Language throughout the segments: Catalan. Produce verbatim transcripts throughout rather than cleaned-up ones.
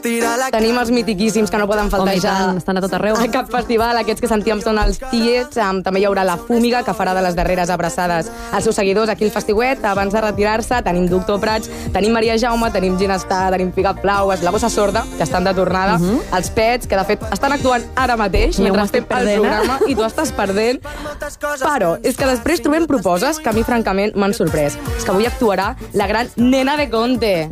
Tenim els mitiquíssims que no poden faltar Home, ja. tant, estan a tot arreu. A cap festival, aquests que sentíem són els Tiets. Um, també hi haurà la Fúmiga, que farà de les darreres abraçades als seus seguidors aquí al Festiuet. Abans de retirar-se tenim Doctor Prats, tenim Maria Jaume, tenim Ginestar, tenim Picat Flaues, la Bossa Sorda, que estan de tornada, uh -huh. els Pets, que de fet estan actuant ara mateix, mentre estem al programa, i tu estàs perdent. Però és que després trobem proposes que a mi, francament, m'han sorprès. És que avui actuarà la gran Nena de Conte.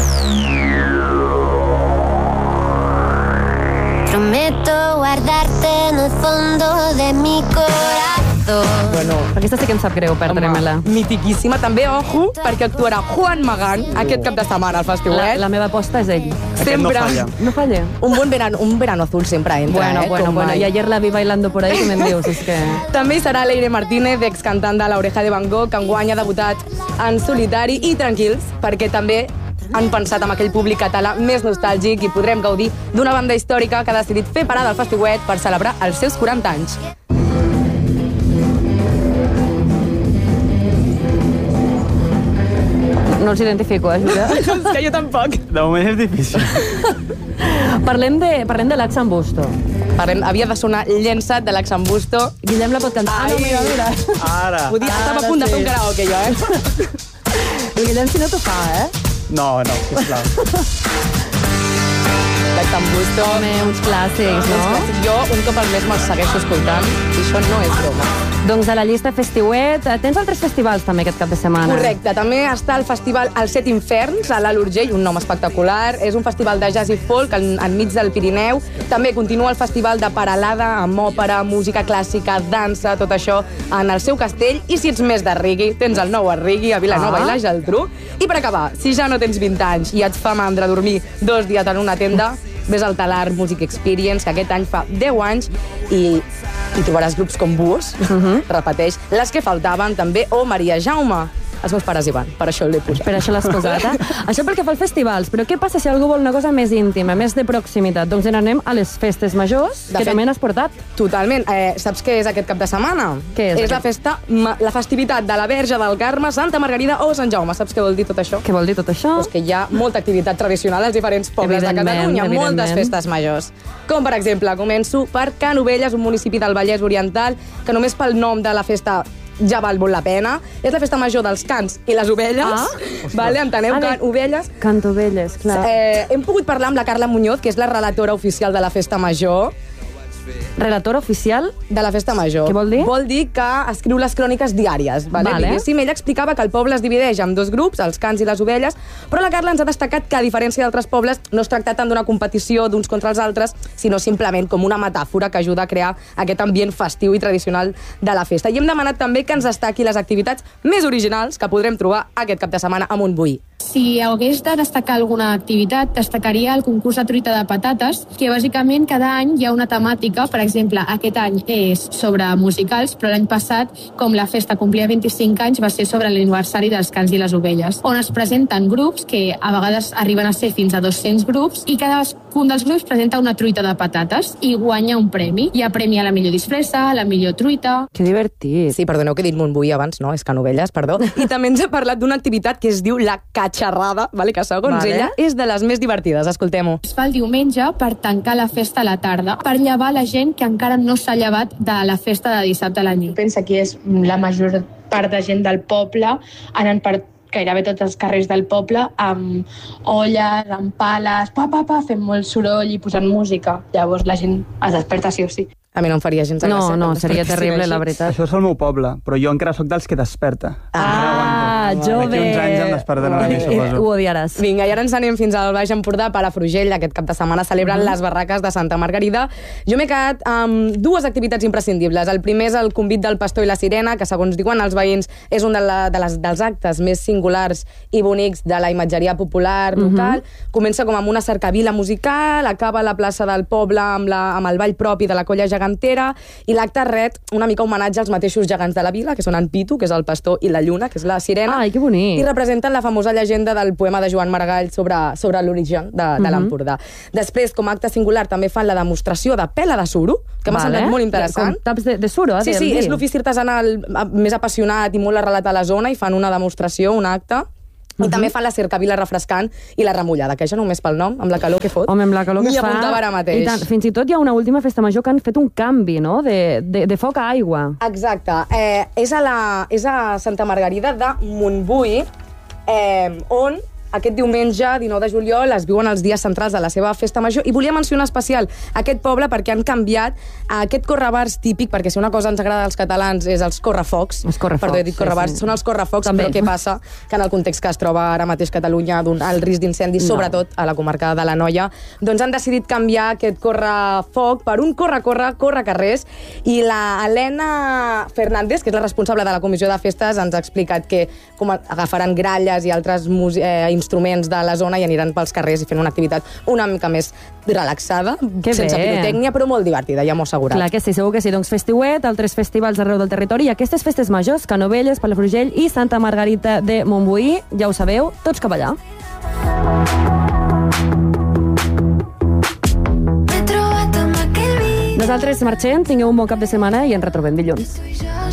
Prometo guardarte en el fondo de mi corazón. Bueno, aquesta sí que em sap greu perdre-me-la. Mitiquíssima. També, ojo, perquè actuarà Juan Magán aquest cap de setmana al Festiuet. La, la meva aposta és ell. Sempre. no falla. No falla. Un bon verano, un verano azul sempre entra, Bueno, eh? bueno, Com bueno. mai. I ayer la vi bailando por ahí, que me'n dius? És que... També hi serà Leire Martínez, excantant de l'Oreja de Van Gogh, que enguany ha debutat en solitari. I tranquils, perquè també han pensat en aquell públic català més nostàlgic i podrem gaudir d'una banda històrica que ha decidit fer parada al Festiuet per celebrar els seus quaranta anys. No els identifico, eh, Júlia? És que jo tampoc. De moment és difícil. Parlem de, parlem de l'Ax Ambusto. Parlem, havia de sonar Llença't de l'Ax Ambusto. Guillem la pot cantar. Ah, no, mira, mira. Ara. Podia, estava a punt de fer un karaoke, jo, eh? El Guillem si no t'ho fa, eh? No, no, sisplau. L'Ax Ambusto. Home, uns clàssics, no? Jo un cop al mes me'ls segueixo escoltant i això no és broma. Doncs a la llista Festiuet tens altres festivals també aquest cap de setmana. Correcte, també està el festival Els Set Inferns a l'Alt Urgell, un nom espectacular. És un festival de jazz i folk en, enmig del Pirineu. També continua el festival de Paralada amb òpera, música clàssica, dansa, tot això en el seu castell. I si ets més de reggae, tens el nou a reggae a Vilanova Ah. i la Geltrú. I per acabar, si ja no tens vint anys i et fa mandra dormir dos dies en una tenda, ves al Talar Music Experience, que aquest any fa deu anys, i hi trobaràs grups com Búhos, uh -huh. repeteix, les que faltaven també, o Maria Jaume. Els meus pares hi van, per això l'he posat. Per això l'has posat, eh? Això pel que fa als festivals, però què passa si algú vol una cosa més íntima, més de proximitat? Doncs anem a les festes majors, De que fet, també n'has portat. Totalment. Eh, saps què és aquest cap de setmana? Què és És la, aquest? festa, ma- la festivitat de la Verge del Carme, Santa Margarida o Sant Jaume. Saps què vol dir tot això? Què vol dir tot això? Pues que hi ha molta activitat tradicional als diferents pobles de Evidentment, Catalunya, moltes evidentment. festes majors. Com, per exemple, començo per Canovelles, un municipi del Vallès Oriental, que només pel nom de la festa ja val molt la pena. És la festa major dels cans i les ovelles. Ah. Vale, enteneu? Ah, Can, ovelles. Cantovelles, clar. Eh, hem pogut parlar amb la Carla Muñoz, que és la relatora oficial de la festa major. Relatora oficial? De la festa major. Què vol dir? Vol dir que escriu les cròniques diàries. Vale? Vale. Diguéssim, ella explicava que el poble es divideix en dos grups, els cans i les ovelles, però la Carla ens ha destacat que, a diferència d'altres pobles, no es tracta tant d'una competició d'uns contra els altres, sinó simplement com una metàfora que ajuda a crear aquest ambient festiu i tradicional de la festa. I hem demanat també que ens destaqui les activitats més originals que podrem trobar aquest cap de setmana a Montbui. Si hagués de destacar alguna activitat, destacaria el concurs de truita de patates, que bàsicament cada any hi ha una temàtica. Per exemple, aquest any és sobre musicals, però l'any passat, com la festa complia vint-i-cinc anys, va ser sobre l'aniversari dels cans i les ovelles, on es presenten grups que a vegades arriben a ser fins a dos-cents grups, i cadascun dels grups presenta una truita de patates i guanya un premi. Hi ha premi a la millor disfressa, a la millor truita... Que divertit. Sí, perdoneu que he dit Montbui abans, no? És Canovelles, perdó. I també ens ha parlat d'una activitat que es diu la catxarrada, vale? Que segons Vale. ella és de les més divertides. Escoltem-ho. Es fa el diumenge per tancar la festa a la tarda, per llevar la gent que encara no s'ha llevat de la festa de dissabte a la nit. Pensa que és la major part de gent del poble anant per gairebé tots els carrers del poble amb olles, amb pales, pa, pa, pa, fent molt soroll i posant música. Llavors la gent es desperta sí o sí. A mi no em faria gens de No, gràcia. no, que em seria despertessin terrible, així. la veritat. Això és el meu poble, però jo encara sóc dels que desperta. Ah, jove. D'aquí uns anys em despertaran a mi, Eh, suposo. Ho odiaràs. Vinga, i ara ens anem fins al Baix Empordà, Palafrugell. Aquest cap de setmana celebren Mhm. les barraques de Santa Margarida. Jo m'he quedat amb dues activitats imprescindibles. El primer és el convit del pastor i la sirena, que segons diuen els veïns és un de la, de les, dels actes més singulars i bonics de la imatgeria popular local. Comença com amb una cercavila musical, acaba a la plaça del poble amb, la, amb el ball propi de la colla gegantera, i l'acte ret una mica homenatge als mateixos gegants de la vila, que són en Pitu, que és el pastor, i la Lluna, que és la sirena. Ai, que bonic. I representen la famosa llegenda del poema de Joan Maragall sobre, sobre l'origen de, de l'Empordà. Després, com a acte singular, també fan la demostració de pela de suro, que m'ha semblat molt interessant. Com taps de, de suro, eh? Sí, sí, és l'ofici artesanal més apassionat i molt arrelat a la zona, i fan una demostració, un acte. I també fan la cercavila refrescant i la remullada, que això només pel nom, amb la calor que fot. Home, amb la calor que m'hi fa... apuntava ara mateix. I tant, fins i tot hi ha una última festa major que han fet un canvi, no?, de, de, de foc a aigua. Exacte. Eh, és, a la, és a Santa Margarida de Montbui, eh, on aquest diumenge, dinou de juliol, es viuen els dies centrals de la seva festa major, i volia mencionar especial aquest poble perquè han canviat aquest correbars típic, perquè si una cosa ens agrada als catalans és els correfocs. Els correfocs, Perdó, he dit correbars, sí, sí. són els correfocs, També. però què passa? Que en el context que es troba ara mateix Catalunya, d'un alt risc d'incendi, No. sobretot a la comarca de l'Anoia, doncs han decidit canviar aquest correfoc per un corre-corre, corre-carrers, i la Helena Fernández, que és la responsable de la comissió de festes, ens ha explicat que com agafaran gralles i altres muse- eh, instruments de la zona i aniran pels carrers i fent una activitat una mica més relaxada, Que sense bé. pirotècnia, però molt divertida, ja m'ho he assegurat. Clar que sí, segur que sí. Doncs Festiuet, altres festivals arreu del territori, i aquestes festes majors, Canovelles, Palafrugell i Santa Margarita de Montbui, ja ho sabeu, tots cap allà. Nosaltres marxem, tingueu un bon cap de setmana i ens retrobem dilluns.